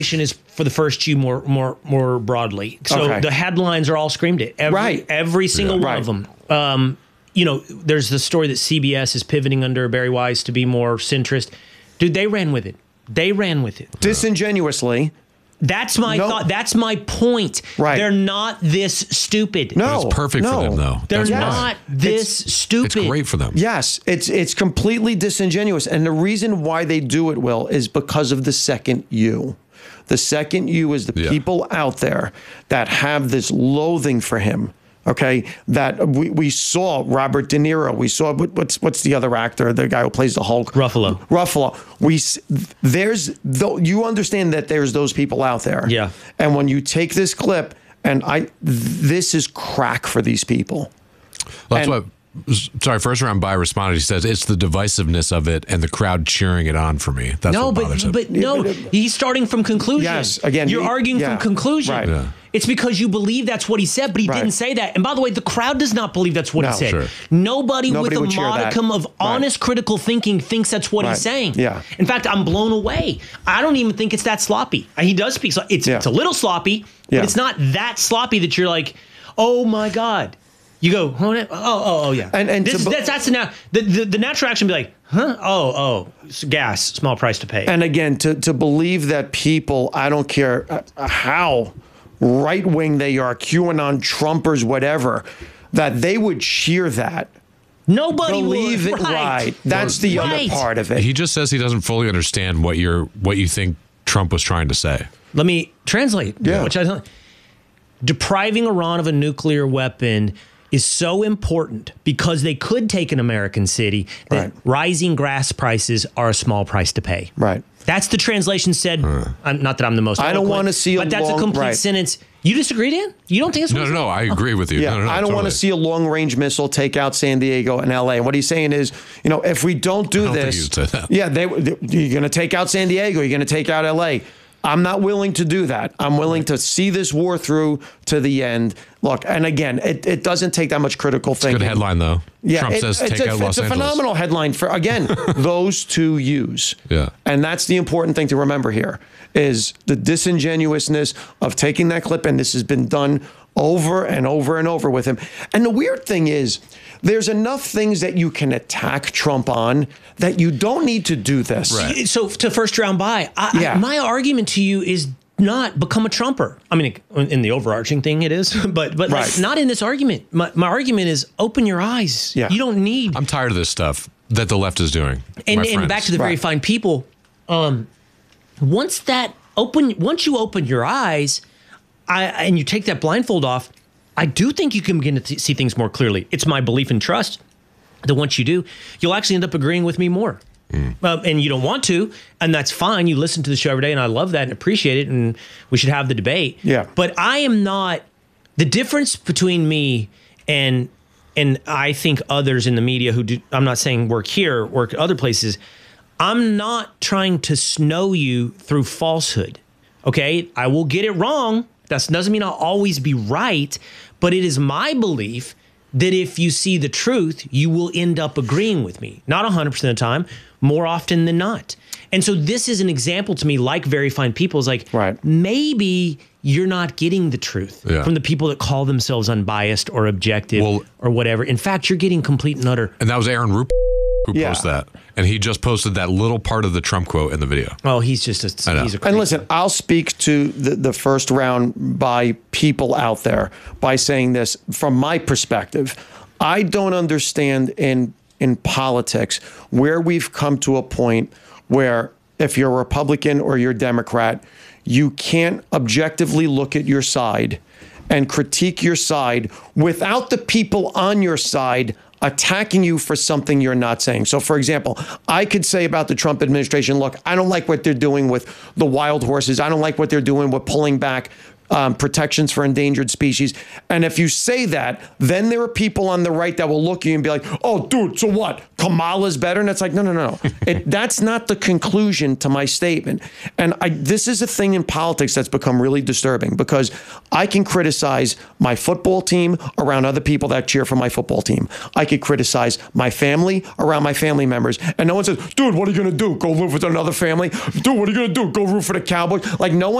is for the first Jew more broadly. So the headlines are all screamed at. Every single one of them. There's the story that CBS is pivoting under Barry Weiss to be more centrist. Dude, they ran with it. Disingenuously. That's my thought. That's my point. Right. They're not this stupid. No. It's perfect for them, though. They're not this stupid. It's great for them. Yes. It's completely disingenuous. And the reason why they do it, Will, is because of the second you. The second you is the people out there that have this loathing for him. Okay, that we saw Robert De Niro. We saw what's the other actor, the guy who plays the Hulk, Ruffalo. You understand that there's those people out there. Yeah. And when you take this clip, this is crack for these people. Well, that's what. Sorry, first round by responded. He says it's the divisiveness of it and the crowd cheering it on for me. That's what bothers him. But he's starting from conclusion. Yes, again, you're arguing from conclusion. Right. Yeah. It's because you believe that's what he said, but he didn't say that. And by the way, the crowd does not believe that's what he said. Sure. Nobody with a would cheer modicum of honest critical thinking thinks that's what he's saying. Yeah. In fact, I'm blown away. I don't even think it's that sloppy. He does speak. It's a little sloppy, but it's not that sloppy that you're like, oh my God. You go, oh yeah. And that's the natural action be like, huh? Oh, gas, small price to pay. And again, to believe that people, I don't care how right-wing they are, QAnon, Trumpers, whatever, that they would cheer that. Nobody believe would. it right. That's the other part of it. He just says he doesn't fully understand what you think Trump was trying to say. Let me translate. Yeah. Depriving Iran of a nuclear weapon is so important because they could take an American city that rising gas prices are a small price to pay. Right. That's the translation said. Not that I'm the most I don't want to see but that's a complete sentence. You disagree, Dan? You don't think it's No, I agree with you. Yeah, No, I don't want to see a long-range missile take out San Diego and LA. And what he's saying is, if we don't do this, you're going to take out San Diego, you're going to take out LA. I'm not willing to do that. I'm willing to see this war through to the end. Look, and again, it doesn't take that much critical thinking. Good headline, though. Yeah, Trump says take out Los Angeles. It's a phenomenal headline for, again, those two U's. Yeah. And that's the important thing to remember here is the disingenuousness of taking that clip, and this has been done over and over and over with him. And the weird thing is, there's enough things that you can attack Trump on that you don't need to do this. Right. So to first round by, my argument to you is not become a Trumper. I mean, in the overarching thing it is, but like, not in this argument. My argument is open your eyes. Yeah. You don't need. I'm tired of this stuff that the left is doing. And back to the very fine people. Once you open your eyes, and you take that blindfold off, I do think you can begin to see things more clearly. It's my belief and trust that once you do, you'll actually end up agreeing with me more. And you don't want to, and that's fine. You listen to the show every day, and I love that and appreciate it, and we should have the debate. Yeah. But I am not – the difference between me and I think others in the media who do – I'm not saying work here, work at other places. I'm not trying to snow you through falsehood, okay? I will get it wrong. That doesn't mean I'll always be right, but it is my belief that if you see the truth, you will end up agreeing with me. Not 100% of the time, more often than not. And so this is an example to me, like very fine people, is like, maybe you're not getting the truth from the people that call themselves unbiased or objective or whatever. In fact, you're getting complete and utter. And that was Aaron Rupert who posted that. And he just posted that little part of the Trump quote in the video. Oh, he's just he's a And listen, I'll speak to the first round by people out there by saying this from my perspective. I don't understand in politics where we've come to a point where if you're a Republican or you're a Democrat, you can't objectively look at your side and critique your side without the people on your side attacking you for something you're not saying. So, for example, I could say about the Trump administration, look, I don't like what they're doing with the wild horses. I don't like what they're doing with pulling back protections for endangered species. And if you say that, then there are people on the right that will look at you and be like, oh, dude, so what? Kamala's better? And it's like, no. That's not the conclusion to my statement. And this is a thing in politics that's become really disturbing, because I can criticize my football team around other people that cheer for my football team. I could criticize my family around my family members. And no one says, dude, what are you going to do? Go live with another family? Dude, what are you going to do? Go root for the Cowboys? Like, no one